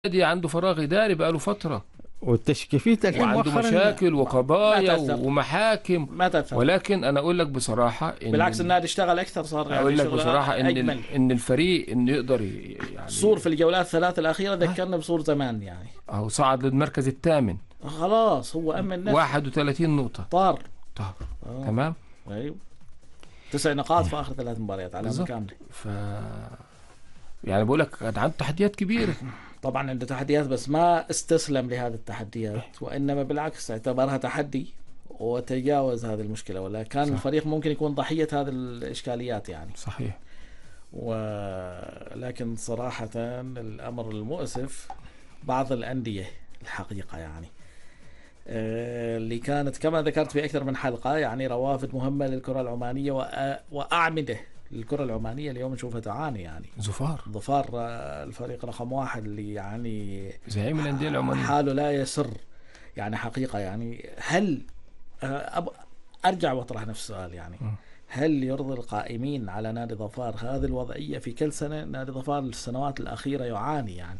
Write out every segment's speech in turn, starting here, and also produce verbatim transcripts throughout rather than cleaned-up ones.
نادي عنده فراغ اداري بقاله فتره، والتشكيفيت الحين وعنده مؤخرا مشاكل وقضايا تأثر. ومحاكم. ما تأثر. ولكن انا اقول لك بصراحه إن بالعكس النادي اشتغل اكثر، صار يعني اقول لك شغل بصراحه ان اجمل. ال- ان الفريق انه يقدر ي- يعني صور في الجولات الثلاث الاخيره ذكرنا بصور زمان يعني. اهو صعد للمركز الثامن، خلاص هو امن نفسه. واحد وثلاثين نقطه. طار. طب آه. تمام. ايوه تسع نقاط في اخر ثلاث مباريات على بالظبط. كامله. ف يعني بقول لك عنده تحديات كبيره. طبعا عنده تحديات بس ما استسلم لهذه التحديات، وانما بالعكس اعتبرها تحدي وتجاوز هذه المشكله، ولا كان صح. الفريق ممكن يكون ضحيه هذه الاشكاليات يعني. صحيح. ولكن صراحه الامر المؤسف بعض الانديه الحقيقه يعني آه، اللي كانت كما ذكرت في أكثر من حلقة يعني روافد مهمة للكرة العمانية وأ- وأعمدة للكرة العمانية اليوم نشوفها تعاني يعني. زفار ظفار آه، الفريق رقم واحد اللي يعني زعيم الانديه العمانيه. حاله لا يسر يعني حقيقة يعني. هل آه، أب- أرجع وأطرح نفس السؤال يعني م. هل يرضي القائمين على نادي ظفار هذه الوضعية في كل سنة؟ نادي ظفار السنوات الأخيرة يعاني يعني،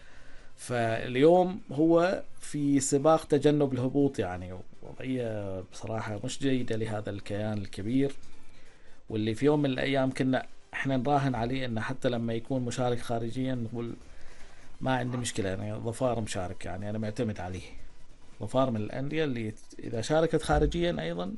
فاليوم هو في سباق تجنب الهبوط يعني. وضعية بصراحة مش جيدة لهذا الكيان الكبير، واللي في يوم من الأيام كنا احنا نراهن عليه انه حتى لما يكون مشارك خارجيا نقول ما عندي مشكلة يعني ظفار مشارك يعني أنا معتمد عليه. ظفار من الأندية اللي إذا شاركت خارجيا أيضا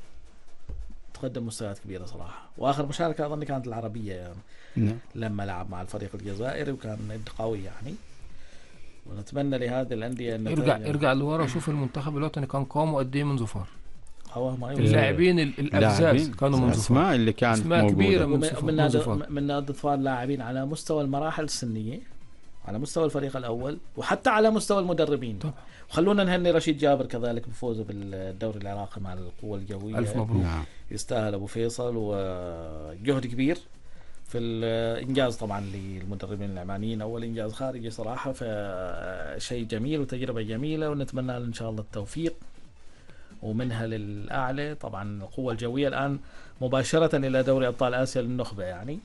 تقدم مستويات كبيرة صراحة. وآخر مشاركة أظن كانت العربية يعني نعم. لما لعب مع الفريق الجزائري وكان ند قوي يعني. ونتمنى لهذه الأندية أن ارجع ارجع لورا وشوف المنتخب الوطني كان قوامه قد ايه من زفار. هو ما يوصل. اللاعبين ال- الابزاز كانوا من زفار. الاسماء اللي كانت أسماء كبيرة موجودة. من ومن- صفار- من من نادي زفار. من نادي ظفار لاعبين على مستوى المراحل السنية، على مستوى الفريق الأول، وحتى على مستوى المدربين. طبعا. وخلونا نهني رشيد جابر كذلك بفوزه بالدوري العراقي مع القوة الجوية. ألف مبروك. نعم. يستاهل أبو فيصل، وجهد كبير في الإنجاز طبعا للمدربين العمانيين، أول إنجاز خارجي صراحة، فشيء جميل وتجربة جميلة، ونتمنى له إن شاء الله التوفيق ومنها للأعلى. طبعا القوة الجوية الآن مباشرة إلى دوري أبطال آسيا للنخبة يعني،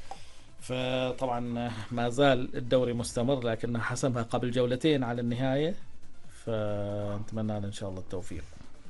فطبعا ما زال الدوري مستمر لكن حسمها قبل جولتين على النهاية، فنتمنى له إن شاء الله التوفيق.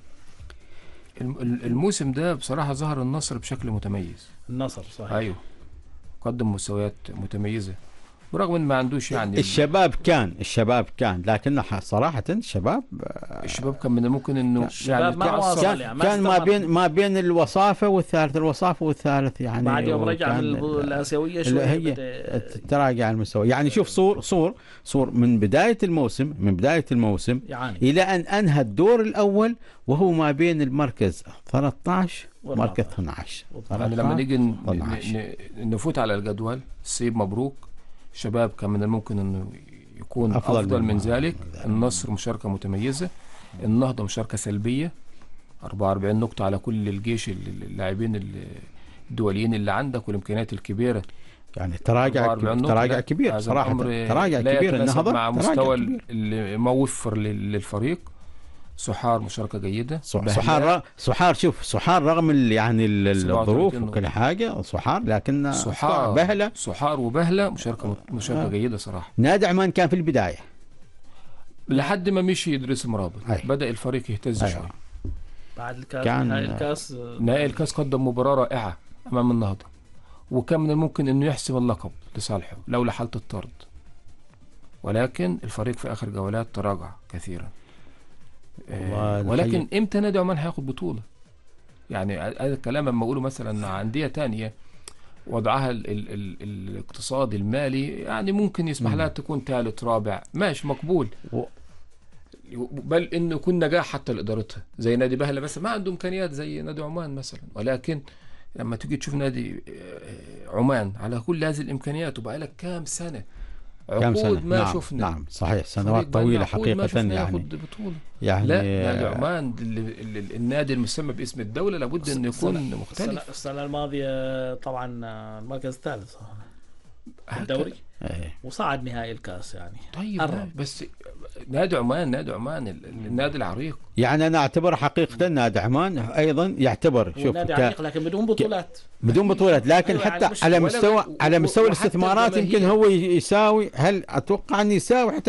الم- ال- الموسم ده بصراحة ظهر النصر بشكل متميز. النصر صحيح. ايوه قدم مستويات متميزة برغم ان ما عندوش يعني الشباب كان الشباب كان لكن صراحة الشباب الشباب كان من الممكن انه الشباب ما تعثر. واصل. كان, يعني ما كان ما استمر. بين ما بين الوصافة والثالث الوصافة والثالث يعني بعد يوم رجع من وكان البطولة الآسيوية اللي شوي هي بدأ تراجع المستوى. يعني شوف صور صور صور من بداية الموسم من بداية الموسم يعاني. إلى أن أنهى الدور الأول وهو ما بين المركز ثلاثة عشر ومركز اثني عشر. يعني لما نيجي ن- اثني عشر. ن- ن- نفوت على الجدول السيب مبروك. الشباب كان من الممكن انه يكون أفضل افضل, أفضل من من ذلك. ذلك. النصر مشاركة متميزة. النهضة مشاركة سلبية أربعة وأربعين نقطة على كل الجيش اللاعبين الدوليين اللي عندك والامكانيات الكبيرة. يعني تراجع أربعة وأربعين نقطة. تراجع لا، كبير هذا صراحة الأمر تراجع لا كبير. يتناسب النهضة مع تراجع مستوى كبير. اللي موفر لل- للفريق. سحار مشاركة جيدة. صح- بهلاء صحار صحار شوف صحار رغم ال- يعني ال- سبعة وثلاثين الظروف نقطة. وكل حاجة صحار لكن سحار بهلة سحار وبهلة مشاركة مشاركة آه. جيدة صراحة. نادي عمان كان في البداية لحد ما مشي إدريس مرابط أي. بدأ الفريق يهتز أيوة. شوي. بعد الكاس كان- نهائي الكاس نهائي الكاس قدم مباراة رائعة أمام النهضة، وكان من الممكن إنه يحسم اللقب لصالحه لولا حالة الطرد، ولكن الفريق في آخر جولات تراجع كثيرا. آه، والله ولكن الحقيقة. إمتى نادي عمان هياخد بطولة؟ يعني هذا الكلام لما أقوله مثلا عن أندية تانية وضعها ال ال ال الاقتصادي المالي يعني ممكن يسمح لها تكون ثالث رابع ماشي مقبول، و- بل انه يكون نجاح حتى لادارتها زي نادي بهلة مثلا ما عنده امكانيات زي نادي عمان مثلا. ولكن لما تيجي تشوف نادي آه، عمان على كل هذه الامكانيات وبقى لك كام سنه كام سنة عقود ما نعم شفنا. نعم صحيح فريق سنوات بقى طويلة عقود ما حقيقة شفنا يعني ياخد بطوله. يعني لا نادي عمان اللي اللي النادي المسمى باسم الدوله لابد انه يكون السنة, مختلف. السنة الماضية طبعا المركز الثالث الدوري إيه. وصعد نهائي الكاس يعني. طيب قرب. بس نادي عمان نادي عمان ال- ال- النادي العريق. يعني انا اعتبر حقيقه نادي عمان ايضا يعتبر هو شوف نادي ك... عريق لكن بدون بطولات. بدون بطولات، لكن أيوة يعني حتى مش- على ولا- مستوى و- على و- مستوى وحتى الاستثمارات الجماهير. يمكن هو يساوي، هل اتوقع انه يساوي حتى